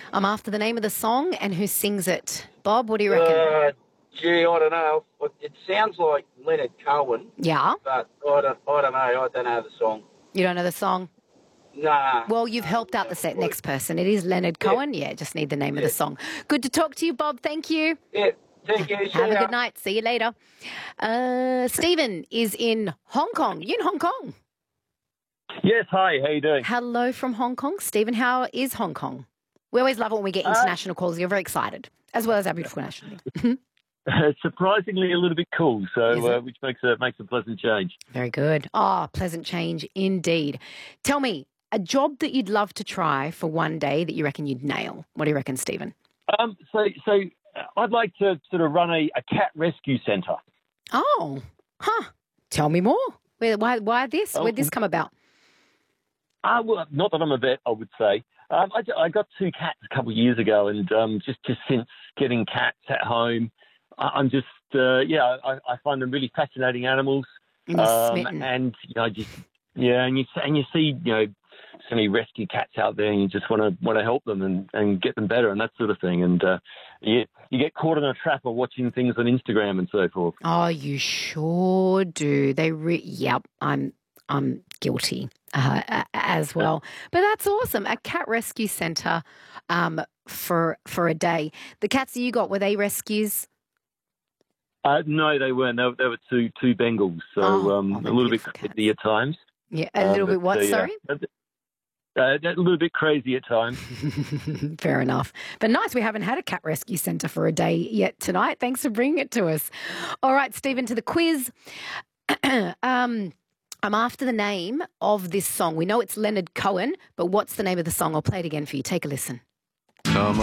I'm after the name of the song and who sings it. Bob, what do you reckon? Gee, I don't know. It sounds like Leonard Cohen, Yeah? but I don't know. I don't know the song. You don't know the song? Nah. Well, you've helped out the next person. It is Leonard Cohen. Yeah, just need the name of the song. Good to talk to you, Bob. Thank you. Yeah, thank you. Have a good night. See you later. Stephen is in Hong Kong. You in Hong Kong? Yes, hi. How you doing? Hello from Hong Kong. Stephen, how is Hong Kong? We always love it when we get international calls. You're very excited, as well as our beautiful national. Surprisingly, a little bit cool, so which makes a pleasant change. Very good. Oh, pleasant change indeed. Tell me, a job that you'd love to try for one day that you reckon you'd nail. What do you reckon, Stephen? So I'd like to sort of run a cat rescue centre. Oh, tell me more. Why this? Where'd this come about? Well, not that I'm a vet, I would say. I got 2 cats a couple of years ago, and just since getting cats at home, I'm just I find them really fascinating animals. And you're smitten. And you see so many rescue cats out there, and you just want to help them and get them better and that sort of thing. And you get caught in a trap of watching things on Instagram and so forth. Oh, you sure do. Yep, I'm guilty as well. But that's awesome. A cat rescue centre for a day. The cats that you got, were they rescues? No, they weren't. They were two Bengals, so a little bit crazy at times. Yeah, a little bit what, sorry? A little bit crazy at times. Fair enough. But nice, we haven't had a cat rescue centre for a day yet tonight. Thanks for bringing it to us. All right, Stephen, to the quiz. I'm after the name of this song. We know it's Leonard Cohen, but what's the name of the song? I'll play it again for you. Take a listen.